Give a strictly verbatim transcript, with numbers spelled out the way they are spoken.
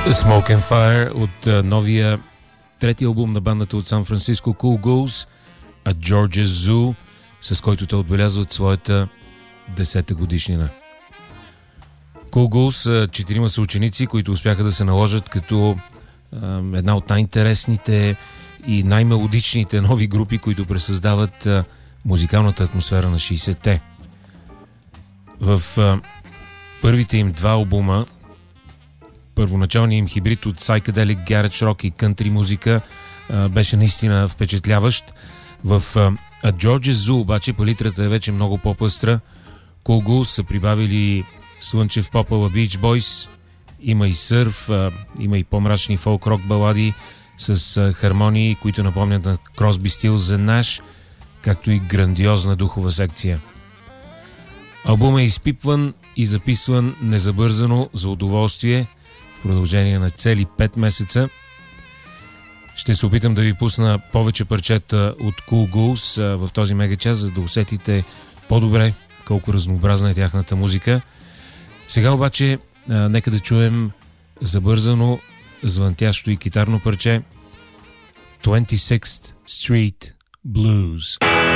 Smoke and Fire от uh, новия трети албум на бандата от Сан Франциско Cool Ghouls, A Georgia Zoo, с който те отбелязват своята десета годишнина. Cool Ghouls са четирима съученици, които успяха да се наложат като uh, една от най-интересните и най-мелодичните нови групи, които пресъздават uh, музикалната атмосфера на шейсетте. В uh, първите им два албума, първоначалният им хибрид от psychedelic, garage rock и country музика а, беше наистина впечатляващ. В а, A Georgia Zoo обаче палитрата е вече много по-пъстра. Cool Ghouls са прибавили слънчев попъл Beach Boys, има и сърф, а, има и по-мрачни фолк-рок балади с а, хармонии, които напомнят на Crosby, Stills and Nash, както и грандиозна духова секция. Албумът е изпипван и записван незабързано за удоволствие в продължение на цели пет месеца. Ще се опитам да ви пусна повече парчета от Cool Ghouls в този мегачас, за да усетите по-добре колко разнообразна е тяхната музика. Сега обаче а, нека да чуем забързано, звънтящо и китарно парче twenty-sixth Street Blues.